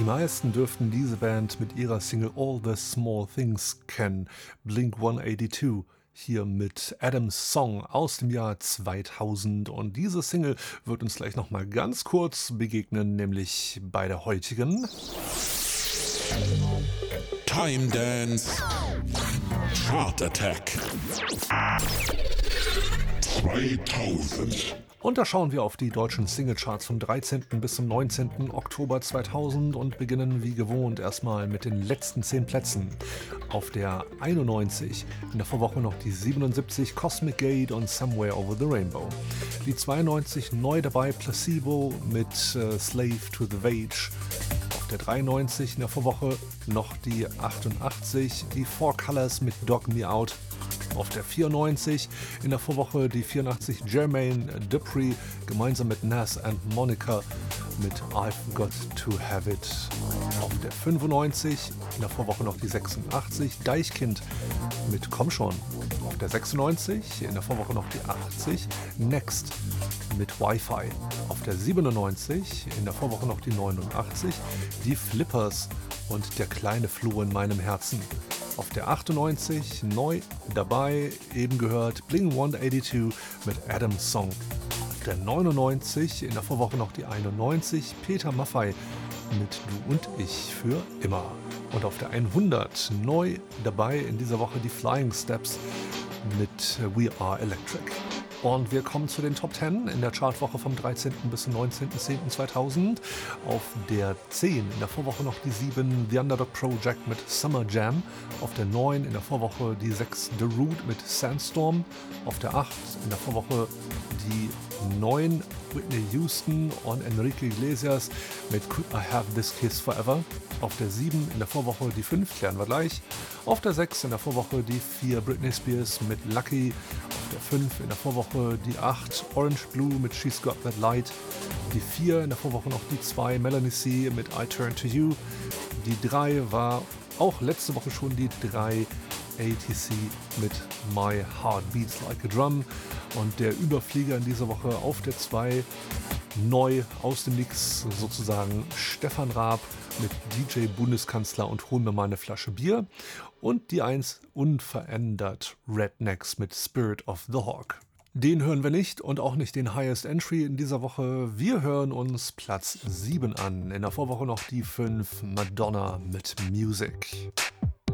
Die meisten dürften diese Band mit ihrer Single All the Small Things kennen. Blink-182 hier mit Adams Song aus dem Jahr 2000. Und diese Single wird uns gleich nochmal ganz kurz begegnen, nämlich bei der heutigen Time Dance Chart Attack 2000. Und da schauen wir auf die deutschen Singlecharts vom 13. bis zum 19. Oktober 2000 und beginnen wie gewohnt erstmal mit den letzten 10 Plätzen. Auf der 91, in der Vorwoche noch die 77 Cosmic Gate und Somewhere Over the Rainbow. Die 92 neu dabei Placebo mit Slave to the Wage. Auf der 93 in der Vorwoche noch die 88, die Four Colors mit Dog Me Out. Auf der 94 in der Vorwoche die 84 Jermaine Dupri gemeinsam mit Nas and Monica mit I've Got to Have It. Auf der 95 in der Vorwoche noch die 86 Deichkind mit Komm schon. Auf der 96 in der Vorwoche noch die 80 Next mit Wi-Fi. Auf der 97 in der Vorwoche noch die 89 die Flippers und Der kleine Floh in meinem Herzen. Auf der 98 neu dabei, eben gehört Blink-182 mit Adams Song. Auf der 99 in der Vorwoche noch die 91 Peter Maffay mit Du und ich für immer. Und auf der 100 neu dabei in dieser Woche die Flying Steps mit We Are Electric. Und wir kommen zu den Top 10 in der Chartwoche vom 13. bis zum 19.10.2000. Auf der 10 in der Vorwoche noch die 7 The Underdog Project mit Summer Jam. Auf der 9 in der Vorwoche die 6 The Root mit Sandstorm. Auf der 8 in der Vorwoche die 9 Whitney Houston und Enrique Iglesias mit Could I Have This Kiss Forever. Auf der 7 in der Vorwoche die 5, klären wir gleich. Auf der 6 in der Vorwoche die 4 Britney Spears mit Lucky. Auf der 5 in der Vorwoche die 8 Orange Blue mit She's Got That Light. Die 4 in der Vorwoche noch die 2 Melanie C mit I Turn To You. Die 3 war auch letzte Woche schon die 3 ATC mit My Heart Beats Like a Drum. Und der Überflieger in dieser Woche auf der 2 neu aus dem Nix sozusagen Stefan Raab mit DJ Bundeskanzler und Hol mir mal eine Flasche Bier. Und die 1 unverändert Rednecks mit Spirit of the Hawk. Den hören wir nicht und auch nicht den Highest Entry in dieser Woche. Wir hören uns Platz 7 an. In der Vorwoche noch die 5 Madonna mit Music.